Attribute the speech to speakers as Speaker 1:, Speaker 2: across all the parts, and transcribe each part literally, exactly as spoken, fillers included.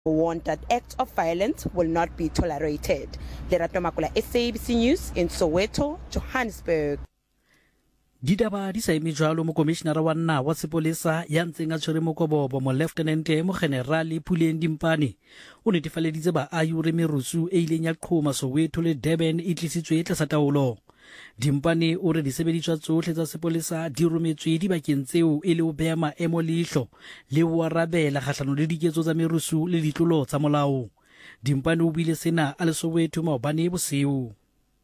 Speaker 1: warned that acts of violence will not be tolerated. Lerato Makula, S A B C News in Soweto, Johannesburg.
Speaker 2: Didaba di sa eme jalo mo komishenara wa nna wa sepolesa ya ntseng a tshwere mokobobo mo lieutenant mo general Puleng Dimpane o netefaleditse baahi hore merusu e ileng ya qhoma Soweto le Durban e tlisitswe tlasa taolo. Dimpane o re disebediswa tsohle tsa sepolesa di rometswe dibakeng tseo e le ho beha maemo leihlo le ho arabela kgahlano le diketso tsa merusu le ditlolo tsa molao. Dimpane o buile sena a le Soweto maobane bosiu.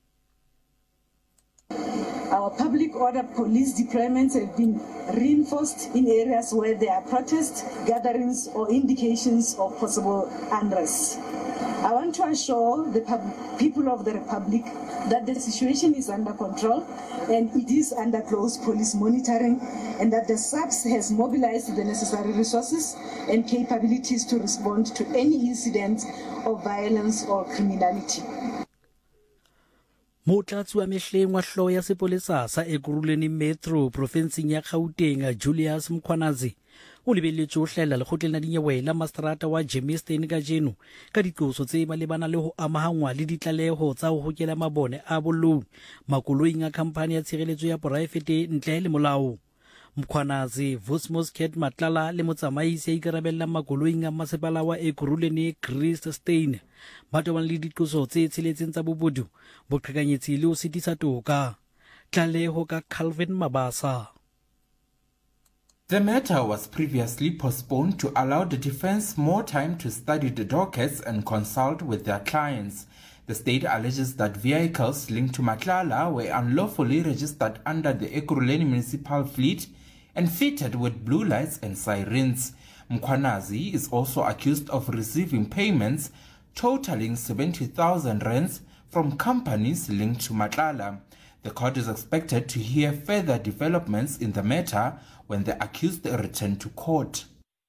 Speaker 3: Our public order police deployments have been reinforced in areas where there are protests, gatherings, or indications of possible unrest. I want to assure the people of the Republic that the situation is under control and it is under close police monitoring, and that the S A P S has mobilized the necessary resources and capabilities to respond to any incident of violence or criminality.
Speaker 2: Motlatsi wa mehleng wa hloho ya sepolesa sa Ekurhuleni Metro provinseng ya Gauteng Julius Mkhwanazi o lebelletswe ho hlahella lekgotleng la dinyewe la Mastrata wa Germiston kajeno ka diqoso tse malebana le ho amahangwa le ditlaleho tsa ho hokela mabone a bolou makoloing a khampani ya tshireletso ya poraefete ntle le molao. Mkhwanazi Vosmos Ket Matlala le motsamaisi ya ikarabellang makoloing a masepala wa Ekurhuleni Chris Stein ba tobana le diqoso tse tsheletseng tsa bobodu boqhekanyetsi le ho sitisa toka. Tlaleho ka Calvin Mabasa.
Speaker 4: The matter was previously postponed to allow the defense more time to study the dockets and consult with their clients. The state alleges that vehicles linked to Matlala were unlawfully registered under the Ekurhuleni municipal fleet and fitted with blue lights and sirens. Mkhwanazi is also accused of receiving payments totaling seventy thousand rands from companies linked to Matlala. The court is expected to hear further developments in the matter when the accused return to court.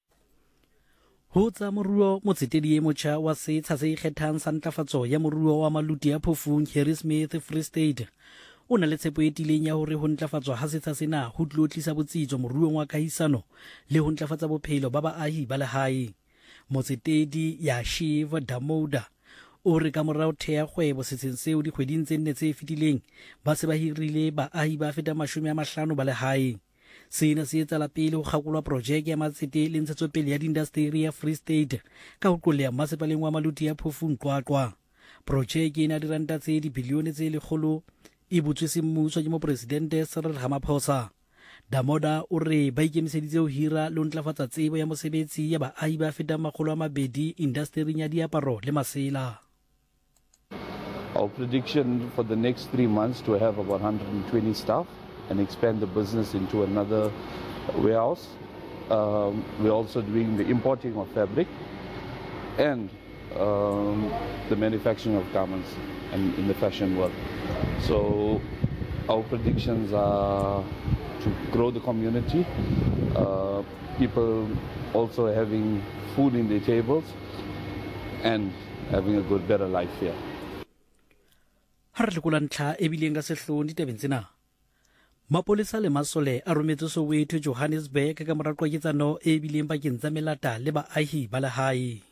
Speaker 2: Ho tsa moruo motsetedi e motjha wa setsha se ikgethang sa ntlafatso ya moruo wa maluti ya phofung Harry Smith Free State o na le tshepo e tileng ya hore ho ntlafatswa ha setsha sena ho tlo tlisa botsitso moruong wa kahisano le ho ntlafatsa bophelo ba baahi ba lehae. Motsetedi ya Shiva Damoda o re ka morao thea kgwebo setseng seo dikgweding tse nne tse fetileng ba se ba hirile baahi ba feta mashome a mahlano ba lehae. Sena se etsa la pele ho kgakolwa projeke ya matsete le ntshetsopele ya diindasteri ya Free State ka ho qoleha masepaleng wa maluti ya phofung Qwaqwa. Projeke ena diranta tse dibilione tse lekgolo e butswe semmuso ke mopresidente Cyril Ramaphosa. Damoda o re ba ikemiseditse ho hira le ho ntlafatsa tsebo ya mosebetsi ya baahi ba fetang makgolo a mabedi indastering ya diaparo le masela.
Speaker 5: Our prediction for the next three months to have about one hundred twenty staff and expand the business into another warehouse. Um, we're also doing the importing of fabric and um, the manufacturing of garments and in the fashion world. So our predictions are to grow the community, uh, people also having food in their tables and having a good, better life here.
Speaker 2: Mapolesa le masole a rometse Soweto Johannesburg ka mora qwaketsano e bileng pakeng tsa melata le baahi ba lehae.